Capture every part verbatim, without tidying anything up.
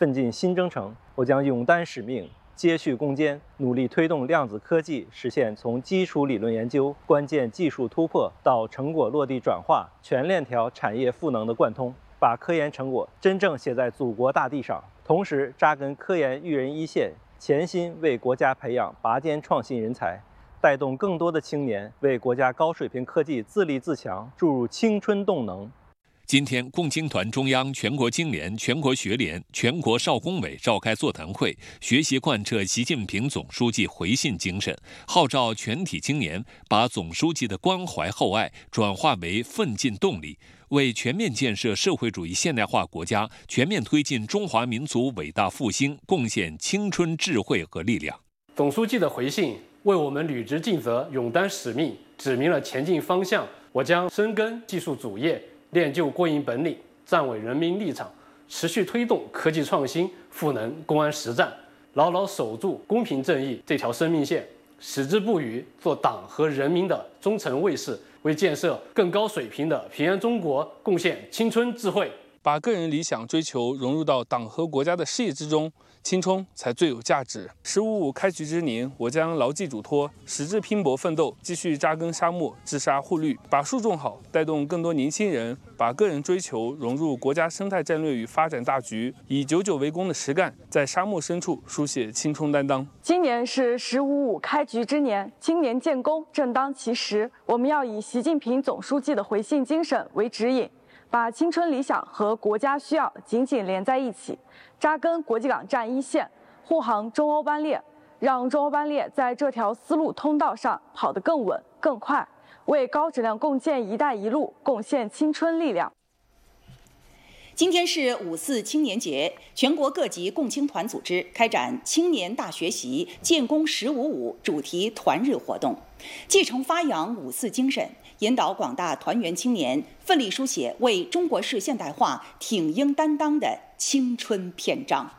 奋进新征程。我将勇担使命，接续攻坚，努力推动量子科技实现从基础理论研究、关键技术突破到成果落地转化、全链条产业赋能的贯通，把科研成果真正写在祖国大地上。同时，扎根科研育人一线，潜心为国家培养拔尖创新人才，带动更多的青年为国家高水平科技自立自强注入青春动能。 今天，共青团中央、全国青联、全国学联、全国少工委召开座谈会，学习贯彻习近平总书记回信精神，号召全体青年把总书记的关怀厚爱转化为奋进动力，为全面建设社会主义现代化国家、全面推进中华民族伟大复兴贡献青春智慧和力量。 总书记的回信为我们履职尽责、勇担使命指明了前进方向。我将深耕技术主业，练就过硬本领，站稳人民立场，持续推动科技创新，赋能公安实战，牢牢守住公平正义这条生命线，矢志不渝，做党和人民的忠诚卫士，为建设更高水平的平安中国贡献青春智慧。 把个人理想追求融入到党和国家的事业之中，青春才最有价值。十五五开局之年，我将牢记嘱托，矢志拼搏奋斗，继续扎根沙漠，治沙护绿，把树种好，带动更多年轻人把个人追求融入国家生态战略与发展大局，以九九为功的实干，在沙漠深处书写青春担当。 今年是十五五开局之年，青年建功正当其时，我们要以习近平总书记的回信精神为指引，把青春理想和国家需要紧紧连在一起，扎根国际港站一线，护航中欧班列，让中欧班列在这条丝路通道上跑得更稳、更快，为高质量共建“一带一路”贡献青春力量。 今天是五四青年节，全国各级共青团组织开展青年大学习建功十五五主题团日活动，继承发扬五四精神，引导广大团员青年奋力书写为中国式现代化挺膺担当的青春篇章。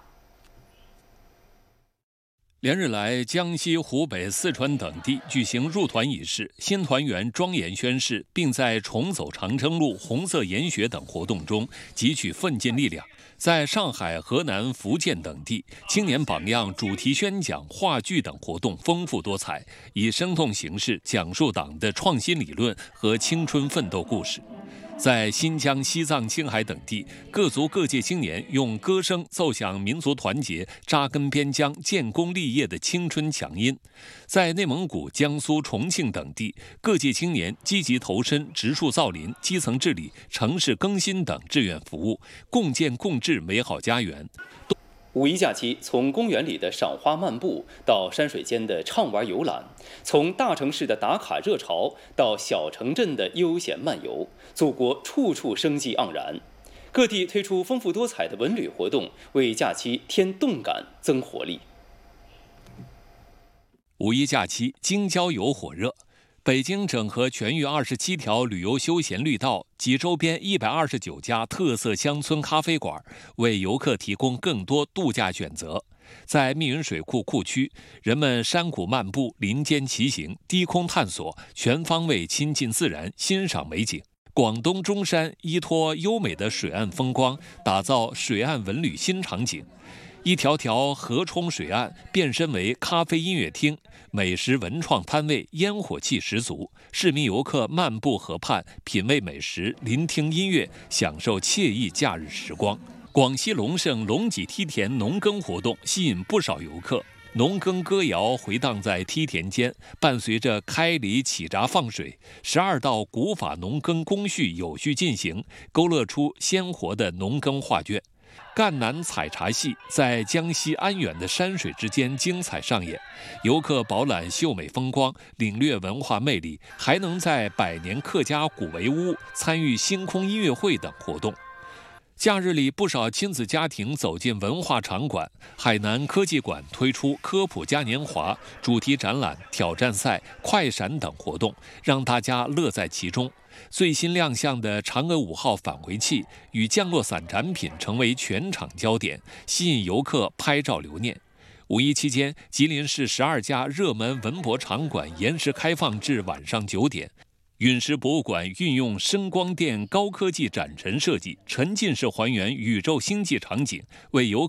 连日来，江西、湖北、四川等地举行入团仪式、新团员庄严宣誓，并在重走长征路、红色研学等活动中汲取奋进力量。在上海、河南、福建等地，青年榜样主题宣讲、话剧等活动丰富多彩，以生动形式讲述党的创新理论和青春奋斗故事。在新疆、西藏、青海等地，各族各界青年用歌声奏响民族团结、扎根边疆、建功立业的青春强音。在内蒙古、江苏、重庆等地，各界青年积极投身植树造林、基层治理、城市更新等志愿服务，共建共治美好家园。 五一假期，从公园里的赏花漫步到山水间的畅玩游览，从大城市的打卡热潮到小城镇的悠闲漫游，祖国处处生机盎然。各地推出丰富多彩的文旅活动，为假期添动感、增活力。 五一假期，京郊游火热。北京整合全域二十七条旅游休闲绿道及周边一百二十九家特色乡村咖啡馆，为游客提供更多度假选择。在密云水库库区，人们山谷漫步、林间骑行、低空探索，全方位亲近自然，欣赏美景。广东中山依托优美的水岸风光，打造水岸文旅新场景。一条条河冲水岸变身为咖啡音乐厅，美食文创摊位烟火气十足，市民游客漫步河畔，品味美食，聆听音乐，享受惬意假日时光。广西隆盛龙脊梯田农耕活动吸引不少游客，农耕歌谣回荡在梯田间，伴随着开犁起闸放水，十二道古法农耕工序有序进行，勾勒出鲜活的农耕画卷。赣南采茶戏在江西安远的山水之间精彩上演，游客饱览秀美风光，领略文化魅力，还能在百年客家古围屋参与星空音乐会等活动。假日里，不少亲子家庭走进文化场馆，海南科技馆推出科普嘉年华、主题展览、挑战赛、快闪等活动，让大家乐在其中。最新亮相的嫦娥五号返回器与降落伞展品成为全场焦点，吸引游客拍照留念。五一期间，吉林市十二家热门文博场馆延时开放至晚上九点。陨石博物馆运用声光电高科技展陈设计，沉浸式还原宇宙星际场景，为游客